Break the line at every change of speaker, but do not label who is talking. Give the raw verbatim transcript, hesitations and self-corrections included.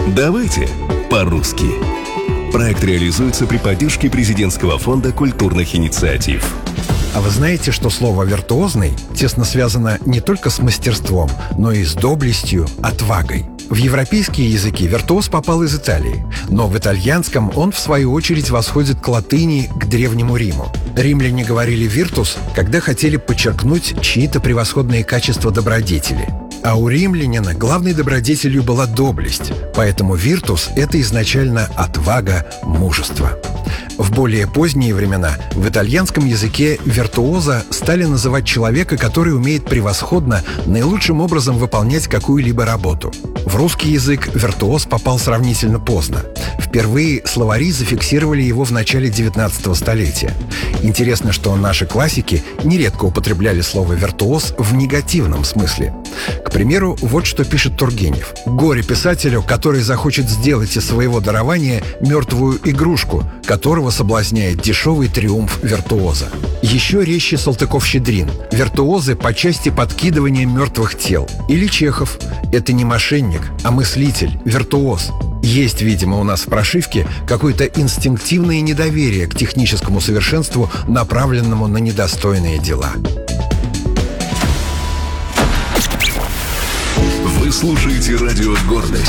Давайте по-русски. Проект реализуется при поддержке Президентского фонда культурных инициатив.
А вы знаете, что слово «виртуозный» тесно связано не только с мастерством, но и с доблестью, отвагой? В европейские языки виртуоз попал из Италии, но в итальянском он, в свою очередь, восходит к латыни, к Древнему Риму. Римляне говорили «виртус», когда хотели подчеркнуть чьи-то превосходные качества добродетели. А у римлянина главной добродетелью была доблесть, поэтому «виртус» — это изначально отвага, мужество. В более поздние времена в итальянском языке виртуоза стали называть человека, который умеет превосходно, наилучшим образом выполнять какую-либо работу. В русский язык виртуоз попал сравнительно поздно. Впервые словари зафиксировали его в начале девятнадцатого столетия. Интересно, что наши классики нередко употребляли слово «виртуоз» в негативном смысле. К примеру, вот что пишет Тургенев. «Горе писателю, который захочет сделать из своего дарования мертвую игрушку, которого соблазняет дешевый триумф виртуоза». Еще резче Салтыков-Щедрин. «Виртуозы по части подкидывания мертвых тел». Или Чехов. «Это не мошенник, а мыслитель, виртуоз». Есть, видимо, у нас в прошивке какое-то инстинктивное недоверие к техническому совершенству, направленному на недостойные дела.
Вы слушаете радио «Гордость».